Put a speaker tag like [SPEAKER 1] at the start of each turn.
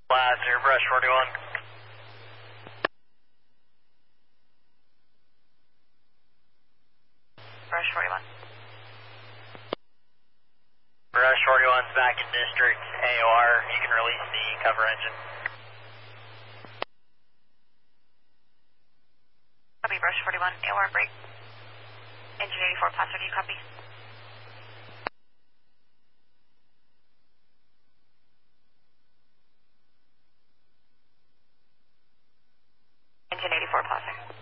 [SPEAKER 1] Lazer, Brush 41.
[SPEAKER 2] Brush 41.
[SPEAKER 1] Brush 41's back in district AOR. You can release the cover engine.
[SPEAKER 2] Copy, Brush 41, AOR break. Engine 84, Placer, do you copy? Engine 84, Placer.